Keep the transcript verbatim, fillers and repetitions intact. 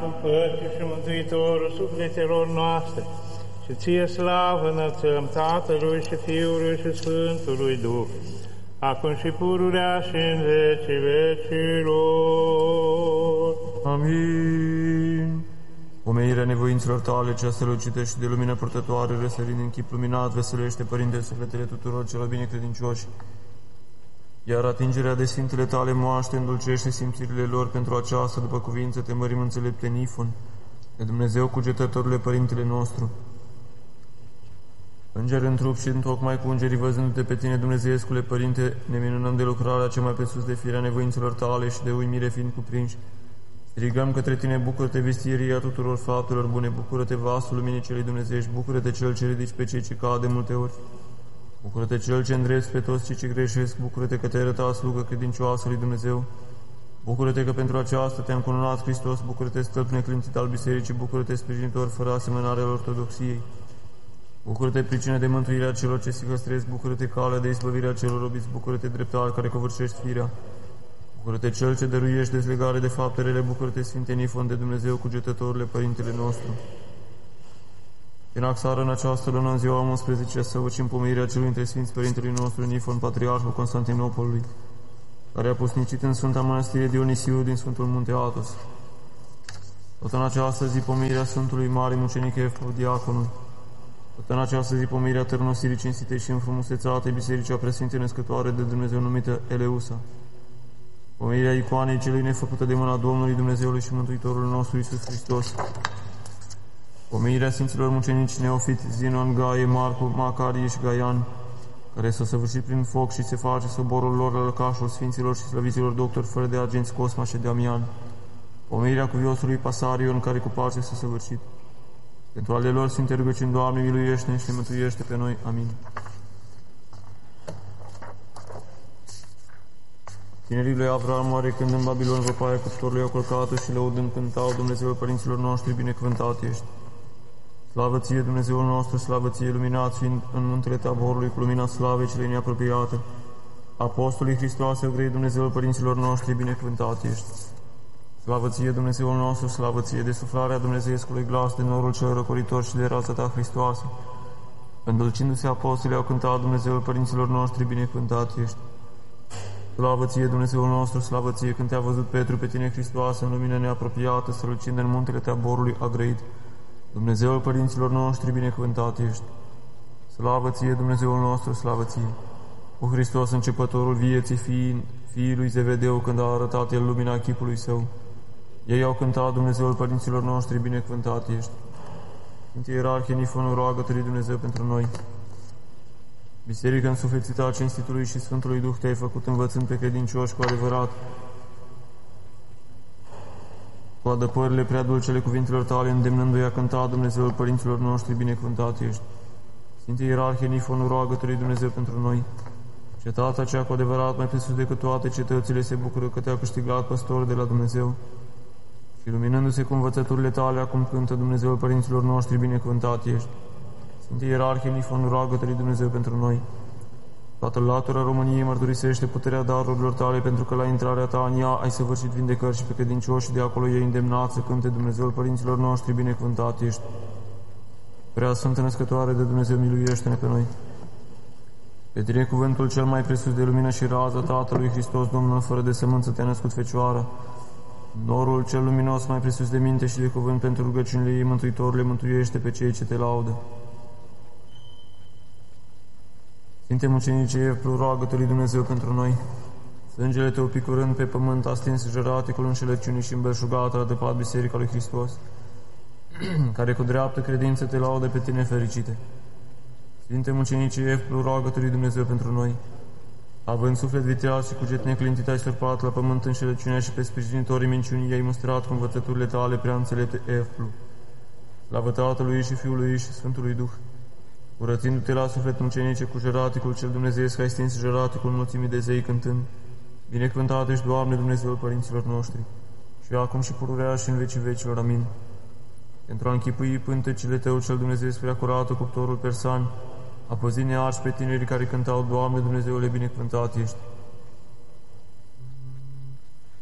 cu păcii și Mântuitorul sufletelor noastre. Și ție slavă înălțăm Tatălui și Fiului și Sfântului Duh, acum și pururea și în vecii vecilor. Amin. Omenirea nevoinților tale, cea strălucită și de lumină purtătoare, răsărind în chip luminat, veselește, Părinte, sufletele tuturor celor binecredincioși. Iar atingerea de sfintele tale moaște îndulcește simțirile lor. Pentru aceasta, după cuvință, te mărim înțelepte Nifon, de Dumnezeu cugetătorule, Părintele nostru. Înger în trup și întocmai cu îngerii, văzându-te pe tine, Dumnezeescule Părinte, ne minunăm de lucrarea cea mai presus de firea nevoințelor tale și de uimire fiind cuprinși. Strigăm către tine, bucură-te, vestieria tuturor faptelor bune, bucură-te, vasul luminii celei dumnezeiești, bucură-te, cel ce ridici pe cei ce cad de multe ori, bucură-te, cel ce îndrepți pe toți cei ce greșesc, bucură-te că te-ai arătat slugă credincioasă lui Dumnezeu, bucură-te că pentru aceasta te-a încununat Hristos, bucură-te, stălp neclintit al bisericii, bucură-te, sprijinitor fără asemănare al ortodoxiei, bucură-te, pricină de mântuire a celor ce se hăstresc, bucură-te, calea de izbăvire a celor robiți, bucură-te, dreptar care covârșești firea, bucură-te, cel ce dăruiești dezlegare de faptele, bucură-te, Sfinte Nifon de Dumnezeu, cugetătorule, Părintele nostru. În axară, în această lună, în ziua unsprezecea, să văcim pomenirea celui dintre Sfinți Părintele nostru Nifon, Patriarhul Constantinopolului, care a pusnicit în Sfânta Mănăstire Dionisiu din Sfântul Munte Athos. Tot în această zi pomenirea Sfântului Mare Mucenic Evplu, diaconul. Tot în această zi pomenirea tărnosirii cinstite și înfrumusețate Bisericii a Preasfinte Născătoare de Dumnezeu numită Eleusa. Pomenirea icoanei celui nefăcută de mâna Domnului Dumnezeului și Mântuitorul nostru Iisus Hristos. Pomenirea Sfinților Mucenici Neofit, Zinon, Gaie, Marcu, Macarie și Gaian, care s-au săvârșit prin foc și se face soborul lor la lăcașul Sfinților și slăviților doctori fără de argenți Cosma și Damian. Pomenirea cuviosului Pasarion, care cu pace s-a săvârșit. Pentru ale lor Sfinte rugăciuni, Doamne, miluiește-ne și ne mântuiește pe noi. Amin. Tinerii lui Avram, oare când în Babilon văpaia cuptorului au călcat și lăudând cântau, Dumnezeul părinților noștri, binecuvântat ești. Slavă ție, Dumnezeul nostru, slavă ție, luminat fiind în muntele Taborului cu lumina slavei celei neapropiate. Apostolii Hristoase, o grei Dumnezeul părinților noștri, binecuvântat ești. Slavă ție, Dumnezeul nostru, slavă ție, de suflarea Dumnezeiescului glas, de norul cel răcoritor și de rața ta Hristoasă. Îndulcindu-se apostolii au cântat, Dumnezeul părinților noștri, binecuvântat ești. Slavă ție, Dumnezeul nostru, slavă ție, când te-a văzut Petru pe tine, Hristoasă, în lumină neapropiată, strălucind în muntele Taborului, a grăit. Dumnezeul părinților noștri, binecuvântat ești. Slavă ție, Dumnezeul nostru, slavă ție. Cu Hristos, începătorul vieții, fiind fiii lui Zevedeu, când a arătat el lumina chipului său. Ei au cântat, Dumnezeul părinților noștri, binecuvântat ești. Sfinte Ierarhie Nifon, roagă-te lui Dumnezeu pentru noi. Biserică însuflețită a cinstitului și Sfântului Duh, te-ai făcut învățând pe credincioși cu adevărat, cu adăpările prea dulcele cuvintelor tale, îndemnându-i a cânta, Dumnezeul părinților noștri, binecuvântat ești. Sfinte Ierarhie Nifon, roagă-te lui Dumnezeu pentru noi. Cetatea cea cu adevărat mai presus decât toate cetățile se bucură că te-a câștigat păstor de la Dumnezeu. Și luminându-se cu învățăturile tale, acum cântă, Dumnezeul părinților noștri, binecuvântat ești. Sfinte Ierarhie Nifon, roagă-te lui Dumnezeu pentru noi. Toată latura României mărturisește puterea darurilor tale, pentru că la intrarea ta în ea ai săvârșit vindecări și pe credincioși și de acolo ei îndemnați să cânte, Dumnezeul părinților noștri, binecuvântat ești. Prea Sfântă Născătoare de Dumnezeu, miluiește-ne pe noi. Pe tine, cuvântul cel mai presus de lumină și rază, Tatălui Hristos, Domnul, fără de sămânță, te-a născut Fecioară. Norul cel luminos, mai presus de minte și de cuvânt, pentru rugăciunile ei, Mântuitorule, mântuiește pe cei ce te laudă. Sfinte Mucenice Evplu, roagă-te lui Dumnezeu pentru noi. Sângele tău picurând pe pământ a stins jăraticul înșelăciunii și îmbelșugat a adăpat Biserica lui Hristos, care cu dreaptă credință te laudă pe tine fericite. Sfinte Mucenice Evplu, roagă-te lui Dumnezeu pentru noi. Având suflet viteaz și cuget neclintit, ai surpat la pământ înșelăciunea și pe sprijinitorii minciunii i-ai mustrat cu învățăturile tale prea înțelepte, Evplu. Slavă Tatălui și Fiului și Sfântului Duh. Curățindu-te la suflet, mucenice, cu jăraticul cel dumnezeiesc, ai stins jăraticul mulțimii de zei cântând, binecuvântat ești, Doamne, Dumnezeul părinților noștri, și acum și pururea și în vecii vecilor. Amin. Pentru a închipui pântecele tău cel dumnezeiesc prea curată, cuptorul persan, apăzi nearși pe tinerii care cântau, Doamne, Dumnezeule, binecuvântat ești.